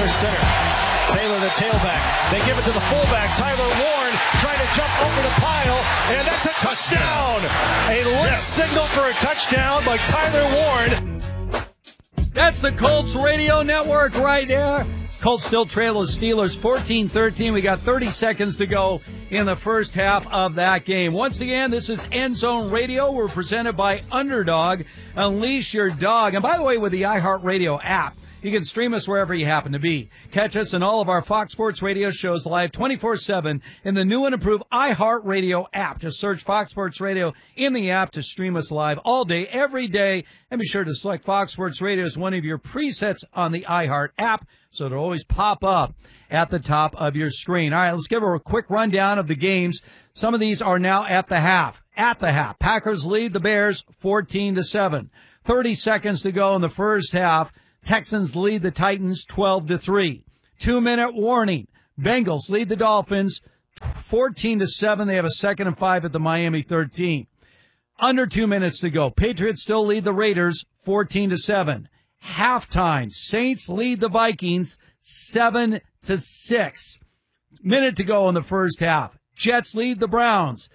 under center. Taylor, the tailback. They give it to the fullback, Tyler Warren, trying to jump over the pile, and that's a touchdown. A lit signal for a touchdown by Tyler Warren. That's the Colts Radio Network right there. Colts still trail the Steelers 14-13. We got 30 seconds to go in the first half of that game. Once again, this is End Zone Radio. We're presented by Underdog. Unleash your dog. And by the way, with the iHeartRadio app, you can stream us wherever you happen to be. Catch us in all of our Fox Sports Radio shows live 24/7 in the new and improved iHeartRadio app. Just search Fox Sports Radio in the app to stream us live all day, every day. And be sure to select Fox Sports Radio as one of your presets on the iHeart app, so it'll always pop up at the top of your screen. All right, let's give a quick rundown of the games. Some of these are now at the half. At the half, Packers lead the Bears 14-7. 30 seconds to go in the first half. Texans lead the Titans 12-3. 2-minute warning. Bengals lead the Dolphins 14-7. They have a 2nd and 5 at the Miami 13. Under 2 minutes to go. Patriots still lead the Raiders 14-7. Halftime. Saints lead the Vikings 7-6. Minute to go in the first half. Jets lead the Browns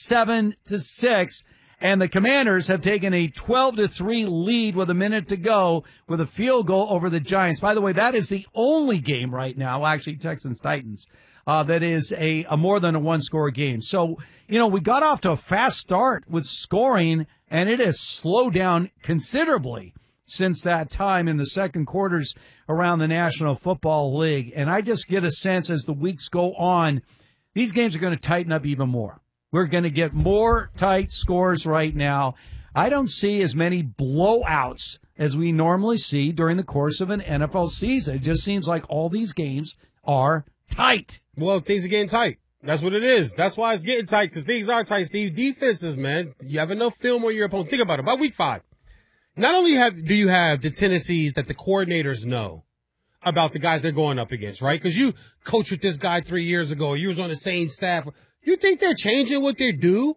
7-6. And the Commanders have taken a 12-3 lead with a minute to go with a field goal over the Giants. By the way, that is the only game right now, actually Texans-Titans, that is a more than a one-score game. So, we got off to a fast start with scoring, and it has slowed down considerably since that time in the second quarters around the National Football League. And I just get a sense as the weeks go on, these games are going to tighten up even more. We're going to get more tight scores right now. I don't see as many blowouts as we normally see during the course of an NFL season. It just seems like all these games are tight. Well, things are getting tight. That's what it is. That's why it's getting tight, because things are tight, Steve. Defenses, man, you have enough film on your opponent. Think about it. By week 5, not only do you have the tendencies that the coordinators know about the guys they're going up against, right? Because you coached with this guy 3 years ago. You was on the same staff. You think they're changing what they do?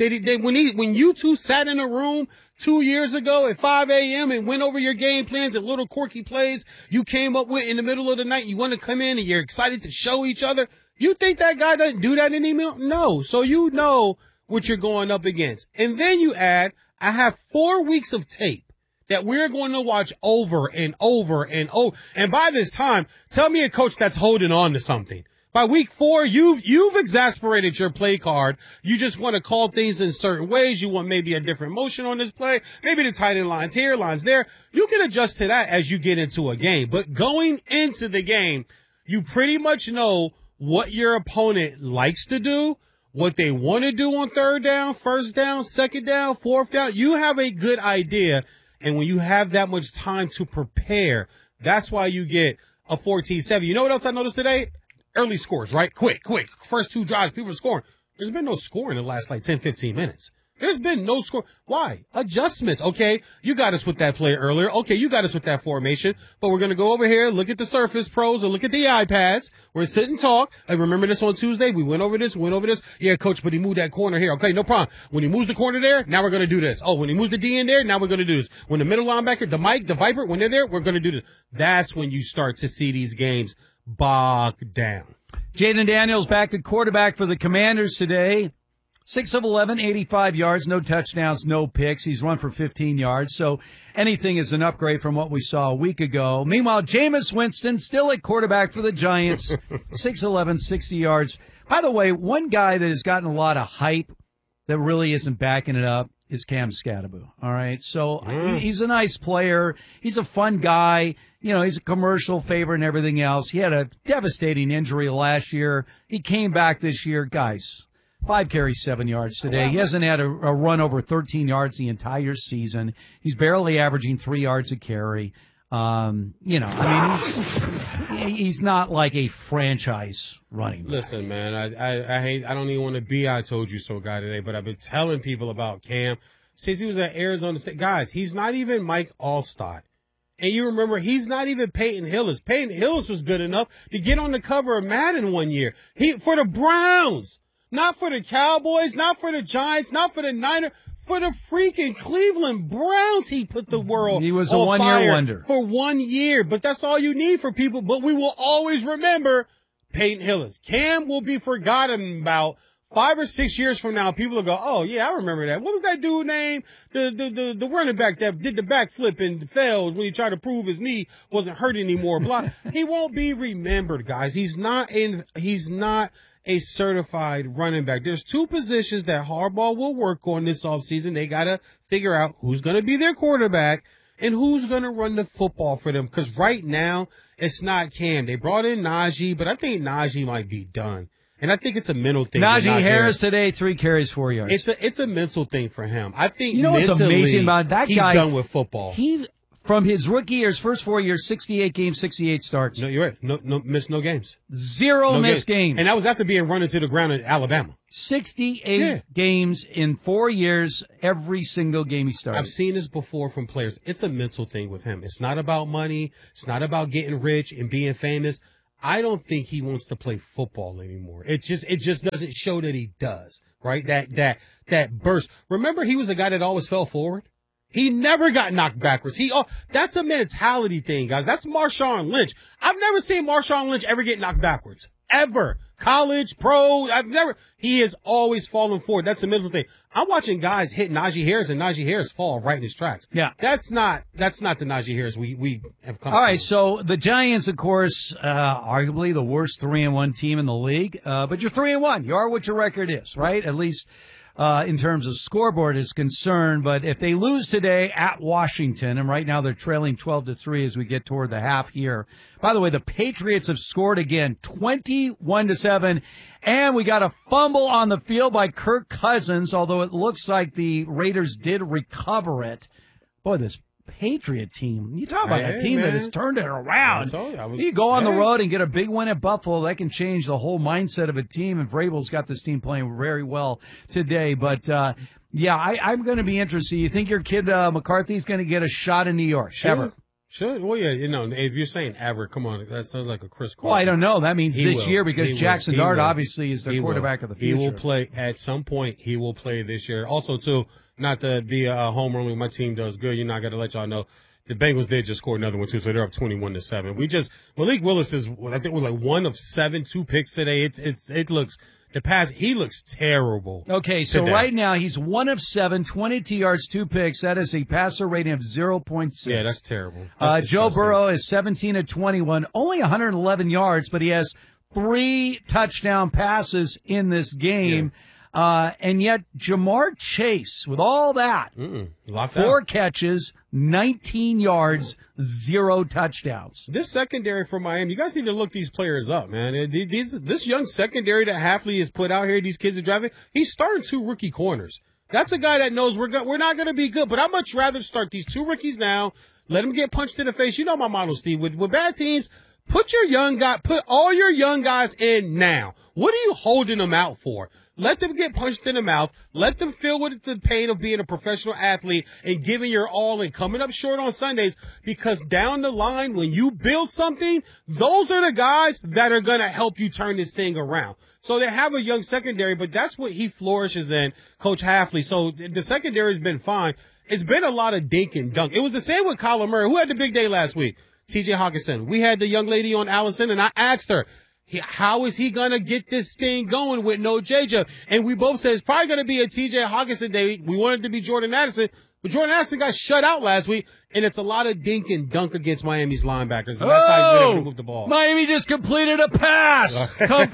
When you two sat in a room 2 years ago at 5 a.m. and went over your game plans and little quirky plays you came up with in the middle of the night, you want to come in and you're excited to show each other. You think that guy doesn't do that anymore? No. So you know what you're going up against. And then you add, I have 4 weeks of tape that we're going to watch over and over and over. And by this time, tell me a coach that's holding on to something. By week 4, you've exasperated your play card. You just want to call things in certain ways. You want maybe a different motion on this play. Maybe the tight end lines here, lines there. You can adjust to that as you get into a game. But going into the game, you pretty much know what your opponent likes to do, what they want to do on third down, first down, second down, fourth down. You have a good idea. And when you have that much time to prepare, that's why you get a 14-7. You know what else I noticed today? Early scores, right? Quick. First 2 drives, people are scoring. There's been no score in the last 10, 15 minutes. There's been no score. Why? Adjustments. Okay, you got us with that play earlier. Okay, you got us with that formation. But we're going to go over here, look at the Surface Pros, and look at the iPads. We're sit and talk. Hey, remember this on Tuesday? We went over this. Yeah, coach, but he moved that corner here. Okay, no problem. When he moves the corner there, now we're going to do this. Oh, when he moves the D in there, now we're going to do this. When the middle linebacker, the Mike, the Viper, when they're there, we're going to do this. That's when you start to see these games bogged down. Jaden Daniels back at quarterback for the Commanders today. 6 of 11, 85 yards, no touchdowns, no picks. He's run for 15 yards, so anything is an upgrade from what we saw a week ago. Meanwhile, Jameis Winston still at quarterback for the Giants. 6'11", 60 yards. By the way, one guy that has gotten a lot of hype that really isn't backing it up is Cam Skattebo. All right, so he's a nice player. He's a fun guy. He's a commercial favorite and everything else. He had a devastating injury last year. He came back this year. Guys, 5 carries, 7 yards today. He hasn't had a run over 13 yards the entire season. He's barely averaging 3 yards a carry. He's not like a franchise running back. Listen, man, I don't even want to be I told you so guy today, but I've been telling people about Cam since he was at Arizona State. Guys, he's not even Mike Allstott. And you remember, he's not even Peyton Hillis. Peyton Hillis was good enough to get on the cover of Madden one year. For the Browns. Not for the Cowboys, not for the Giants, not for the Niners. For the freaking Cleveland Browns, he put the world He was a on one-year fire wonder. for 1 year. But that's all you need for people. But we will always remember Peyton Hillis. Cam will be forgotten about 5 or 6 years from now. People will go, oh, yeah, I remember that. What was that dude named? The running back that did the backflip and failed when he tried to prove his knee wasn't hurt anymore. Blah. He won't be remembered, guys. He's not a certified running back. There's 2 positions that Harbaugh will work on this offseason. They got to figure out who's going to be their quarterback and who's going to run the football for them. Because right now, it's not Cam. They brought in Najee, but I think Najee might be done. And I think it's a mental thing. Najee Harris today, 3 carries, 4 yards. It's a mental thing for him. I think what's amazing about that he's guy? He's done with football. From his rookie years, first 4 years, 68 games, 68 starts. No, you're right. No games. Zero missed games. And that was after being run into the ground in Alabama. 68 games in 4 years, every single game he started. I've seen this before from players. It's a mental thing with him. It's not about money. It's not about getting rich and being famous. I don't think he wants to play football anymore. It just doesn't show that he does, right? That burst. Remember, he was a guy that always fell forward. He never got knocked backwards. That's a mentality thing, guys. That's Marshawn Lynch. I've never seen Marshawn Lynch ever get knocked backwards. Ever. College, pro, he has always fallen forward. That's a mental thing. I'm watching guys hit Najee Harris and Najee Harris fall right in his tracks. Yeah. That's not the Najee Harris we have come to. All right. So the Giants, of course, arguably the worst 3-1 team in the league. But you're 3-1. You are what your record is, right? At least, in terms of scoreboard is concerned. But if they lose today at Washington, and right now they're trailing 12-3 as we get toward the half here. By the way, the Patriots have scored again, 21-7, and we got a fumble on the field by Kirk Cousins, although it looks like the Raiders did recover it. Boy, this Patriot team, you talk about a team that has turned it around. You go on the road and get a big win at Buffalo, that can change the whole mindset of a team, and Vrabel's got this team playing very well today. But, yeah, I'm going to be interested. You think your kid McCarthy's going to get a shot in New York? Sure. Sure. Well, yeah, if you're saying ever, come on, that sounds like a Chris Carson. Well, I don't know. That means this year because Jackson Dart obviously is the quarterback of the future. He will play at some point. He will play this year. Also, too, not to be a homer when my team does good. You're not going to let y'all know. The Bengals did just score another one, too, so they're up 21-7. Malik Willis is, I think, we're like 1 of 7, 2 picks today. He looks terrible. Okay, so today. Right now he's 1 of 7, 22 yards, 2 picks. That is a passer rating of 0.6. Yeah, that's terrible. Joe Burrow is 17 of 21, only 111 yards, but he has 3 touchdown passes in this game. Yeah. And yet Jamar Chase, with all that, 4 catches, 19 yards, 0 touchdowns. This secondary for Miami, you guys need to look these players up, man. This young secondary that Hafley has put out here, these kids are driving, he's starting 2 rookie corners. That's a guy that knows we're not going to be good, but I'd much rather start these 2 rookies now, let them get punched in the face. You know my model, Steve. With bad teams, put all your young guys in now. What are you holding them out for? Let them get punched in the mouth. Let them feel with the pain of being a professional athlete and giving your all and coming up short on Sundays, because down the line, when you build something, those are the guys that are going to help you turn this thing around. So they have a young secondary, but that's what he flourishes in, Coach Hafley. So the secondary has been fine. It's been a lot of dink and dunk. It was the same with Kyler Murray. Who had the big day last week? TJ Hawkinson. We had the young lady on Allison, and I asked her, how is he going to get this thing going with no JJ? And we both said it's probably going to be a TJ Hawkinson day. We wanted to be Jordan Addison, but Jordan Addison got shut out last week, and it's a lot of dink and dunk against Miami's linebackers. And that's how he's been able to move the ball. Miami just completed a pass.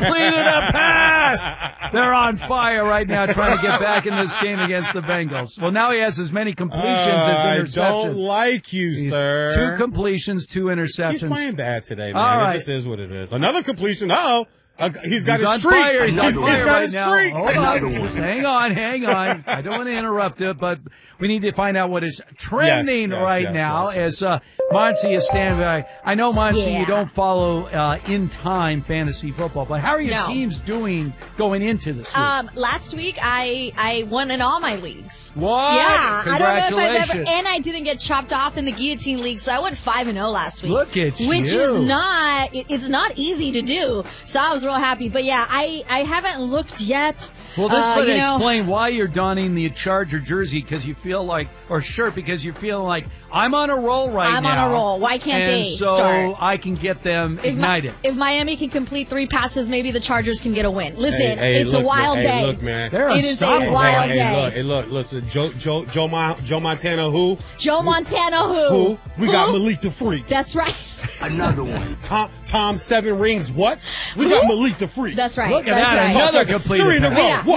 They're on fire right now trying to get back in this game against the Bengals. Well, now he has as many completions as interceptions. I don't like you, sir. 2 completions, 2 interceptions. He's playing bad today, man. All right. It just is what it is. Another completion. He's got a on streak. Fire. He's on fire right now. Streak. Hold on. Hang on. I don't want to interrupt it, but we need to find out what is trending right now as Monty is standing by. I know, Monty, you don't follow in-time fantasy football, but how are your teams doing going into this week? Last week, I won in all my leagues. What? Yeah. Congratulations. I don't know if I've ever, and I didn't get chopped off in the guillotine league, so I went 5-0 last week. Look at you. Which is it's not easy to do. So I was real happy. But yeah, I haven't looked yet. Well, this would explain why you're donning the Charger jersey, because you feel like, or shirt, because you're feeling like, I'm on a roll now. I'm on a roll. Why can't they start? So I can get them ignited. If Miami can complete 3 passes, maybe the Chargers can get a win. Listen, it's a wild day. Hey, look, man. It is a wild day. Look, listen, Joe Montana who? Joe Montana who? We got Malik the Freak. That's right. Another one. Tom 7 rings what? We got Malik the Freak. That's right. Look at That's that. Right. Another complete pass.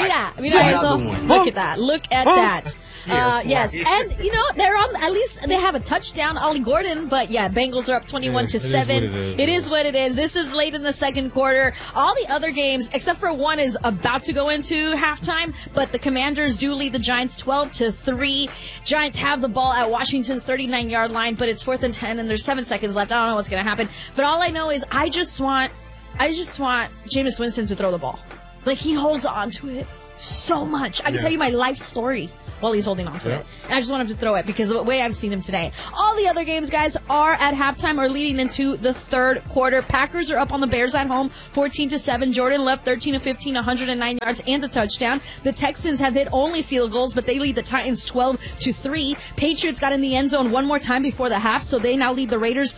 Look at that. Look at that. Yes. And, they're on, at least they have a touchdown, Ollie Gordon. But, yeah, Bengals are up 21-7. It is what it is. This is late in the second quarter. All the other games, except for one, is about to go into halftime. But the Commanders do lead the Giants 12-3. Giants have the ball at Washington's 39-yard line, but it's 4th and 10, and there's 7 seconds left. I don't know what's going to happen. But all I know is I just want Jameis Winston to throw the ball. Like, he holds on to it so much. I can tell you my life story while he's holding on to it. And I just want him to throw it because of the way I've seen him today. All the other games, guys, are at halftime or leading into the third quarter. Packers are up on the Bears at home, 14-7. Jordan Love, 13-15, 109 yards and a touchdown. The Texans have hit only field goals, but they lead the Titans 12-3. Patriots got in the end zone one more time before the half, so they now lead the Raiders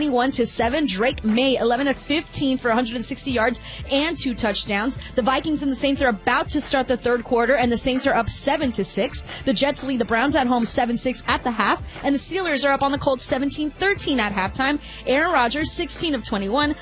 21-7. Drake May, 11-15 for 160 yards and 2 touchdowns. The Vikings and the Saints are about to start the third quarter, and the Saints are up 7-6. The Jets lead the Browns at home 7-6 at the half, and the Steelers are up on the Colts 17-13 at halftime. Aaron Rodgers, 16 of 21,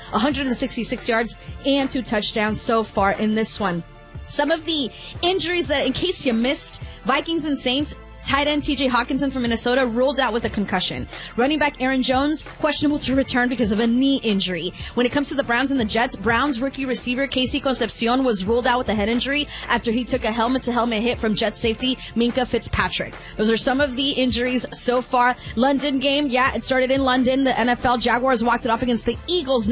166 yards and 2 touchdowns so far in this one. Some of the injuries that, in case you missed, Vikings and Saints, tight end T.J. Hawkinson from Minnesota ruled out with a concussion. Running back Aaron Jones, questionable to return because of a knee injury. When it comes to the Browns and the Jets, Browns rookie receiver Casey Concepcion was ruled out with a head injury after he took a helmet-to-helmet hit from Jets safety Minkah Fitzpatrick. Those are some of the injuries so far. London game, it started in London. The NFL Jaguars walked it off against the Eagles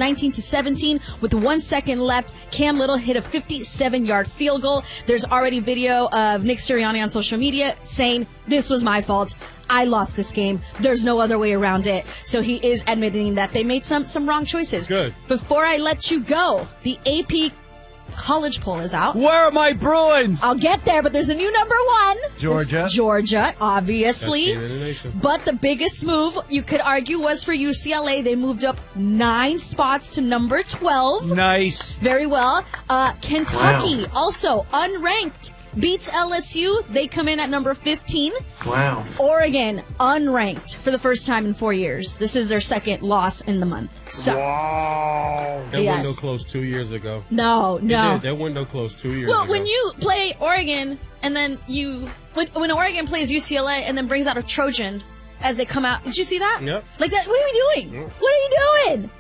19-17 with 1 second left. Cam Little hit a 57-yard field goal. There's already video of Nick Sirianni on social media saying, "This was my fault. I lost this game. There's no other way around it." So he is admitting that they made some wrong choices. Good. Before I let you go, the AP college poll is out. Where are my Bruins? I'll get there, but there's a new number 1. Georgia, obviously. But the biggest move, you could argue, was for UCLA. They moved up 9 spots to number 12. Nice. Very well. Kentucky, also unranked, beats LSU. They come in at number 15. Wow. Oregon, unranked for the first time in 4 years. This is their second loss in the month. So, wow. That window closed 2 years ago. No. That window closed 2 years ago. Well, when you play Oregon and then when Oregon plays UCLA and then brings out a Trojan as they come out, did you see that? Yep. Like that. What are we doing? Yep. What are you doing?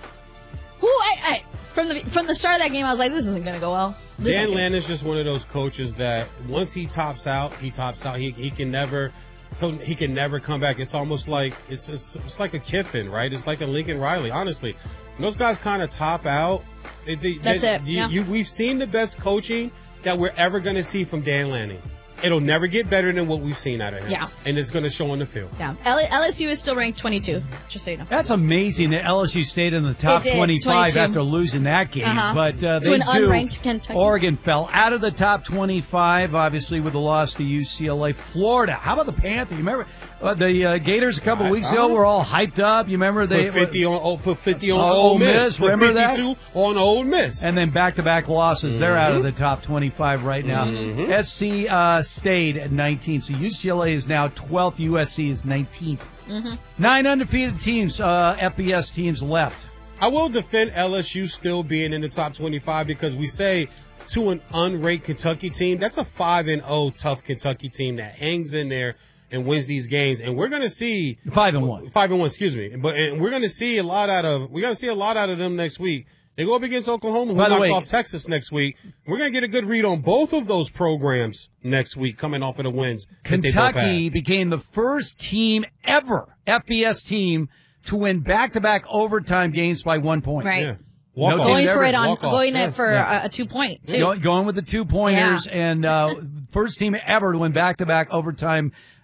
From the start of that game, I was like, this isn't going to go well. Dan Lanning is just one of those coaches that once he tops out, he tops out. He can never come back. It's almost like it's like a Kiffin, right? It's like a Lincoln Riley. Honestly, when those guys kind of top out. That's it. We've seen the best coaching that we're ever going to see from Dan Lanning. It'll never get better than what we've seen out of him. Yeah. And it's going to show on the field. Yeah. LSU is still ranked 22, just so you know. That's amazing that LSU stayed in the top 25 after losing that game. But to an unranked Kentucky. Oregon fell out of the top 25, obviously, with the loss to UCLA. Florida. How about the Panthers? You remember the Gators a couple of weeks ago were all hyped up. You remember they put 50 on Ole Miss. Put remember 52 on Ole Miss. And then back-to-back losses. They're out of the top 25 right now. SC stayed at 19. So UCLA is now 12th. USC is 19th. 9 undefeated teams, FBS teams left. I will defend LSU still being in the top 25 because we say to an unranked Kentucky team, that's a 5-0 tough Kentucky team that hangs in there and wins these games. And we're going to see 5-1. 5-1, excuse me. And we're going to see a lot out of them next week. They go up against Oklahoma, who knocked off Texas next week. We're going to get a good read on both of those programs next week coming off of the wins. Kentucky became the first team ever, FBS team, to win back-to-back overtime games by 1 point. Right. Yeah. Going for it a 2-point, too. Going with the 2-pointers, and first team ever to win back-to-back overtime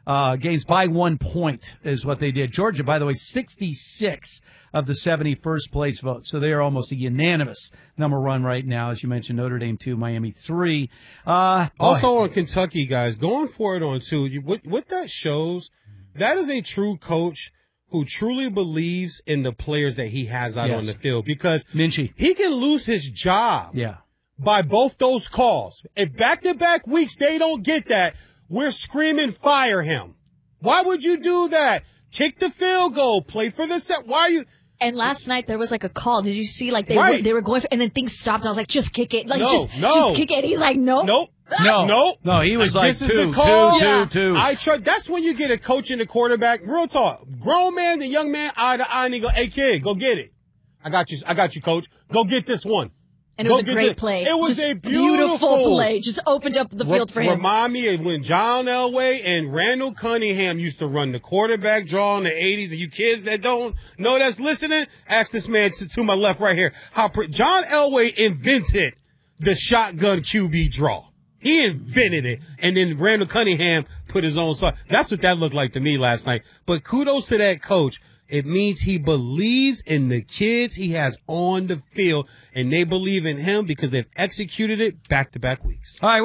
games by 1 point is what they did. Georgia, by the way, 66 of the 71st place votes. So they are almost a unanimous number one right now. As you mentioned, Notre Dame 2, Miami 3. Also on Kentucky, guys, going for it on 2. What that shows, that is a true coach who truly believes in the players that he has out on the field, because Minchie, he can lose his job by both those calls. If back-to-back weeks they don't get that, we're screaming fire him. Why would you do that? Kick the field goal, play for the set. Why are you? And last night there was like a call. Did you see they were going for, and then things stopped. And I was like, just kick it. Just kick it. And he's like, nope. No, he was like, this is the call. Two. That's when you get a coach and a quarterback. Real talk. Grown man and young man, eye to eye, and he go, hey kid, go get it. I got you, coach. Go get this one. And it was a great play. It was just a beautiful play. Just opened up the field for him. Remind me of when John Elway and Randall Cunningham used to run the quarterback draw in the 80s. And you kids that don't know that's listening, ask this man to my left right here. John Elway invented the shotgun QB draw. He invented it. And then Randall Cunningham put his own song. That's what that looked like to me last night. But kudos to that coach. It means he believes in the kids he has on the field, and they believe in him because they've executed it back-to-back weeks. All right.